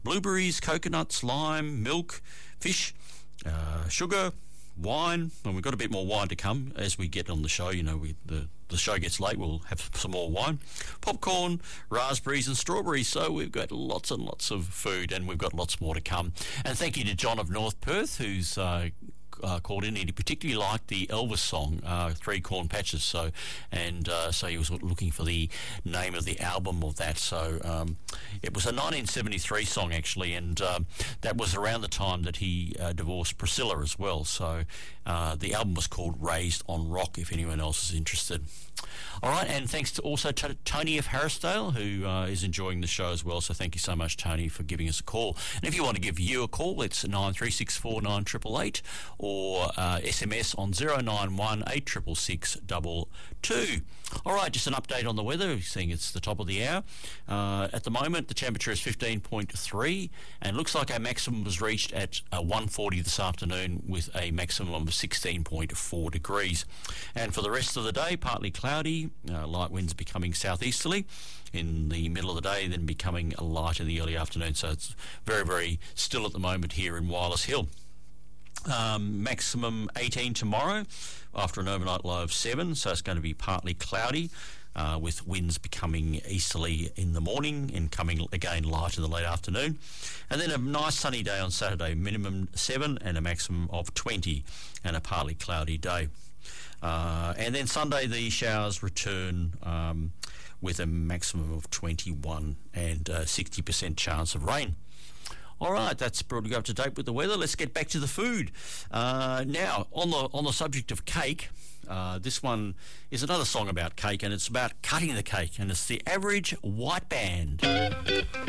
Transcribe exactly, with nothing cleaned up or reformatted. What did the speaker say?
blueberries, coconuts, lime, milk, fish, uh, sugar, wine, and we've got a bit more wine to come as we get on the show. You know, we the, the show gets late, we'll have some more wine, popcorn, raspberries and strawberries. So we've got lots and lots of food, and we've got lots more to come. And thank you to John of North Perth, who's uh, Uh, called in. He particularly liked the Elvis song, uh, Three Corn Patches. So, and uh, so he was looking for the name of the album of that. So um, it was a nineteen seventy-three song actually, and um, that was around the time that he uh, divorced Priscilla as well. So uh, the album was called Raised on Rock, if anyone else is interested. All right, and thanks to also to Tony of Harrisdale, who uh, is enjoying the show as well. So thank you so much, Tony, for giving us a call. And if you want to give you a call, it's nine three six four nine eight eight eight or uh, S M S on zero nine one eight six six six two two. All right, just an update on the weather, seeing it's the top of the hour. Uh, at the moment, the temperature is fifteen point three, and it looks like our maximum was reached at uh, one forty this afternoon with a maximum of sixteen point four degrees. And for the rest of the day, partly cloudy, uh, light winds becoming southeasterly in the middle of the day, then becoming light in the early afternoon. So it's very, very still at the moment here in Wireless Hill. Um, maximum eighteen tomorrow after an overnight low of seven, so it's going to be partly cloudy uh, with winds becoming easterly in the morning and coming again light in the late afternoon. And then a nice sunny day on Saturday, minimum seven and a maximum of twenty, and a partly cloudy day. Uh, and then Sunday the showers return um, with a maximum of twenty-one and a sixty percent chance of rain. All right, that's brought you up to date with the weather. Let's get back to the food. Uh, now, on the on the subject of cake, uh, this one is another song about cake, and it's about cutting the cake, and it's the Average White Band.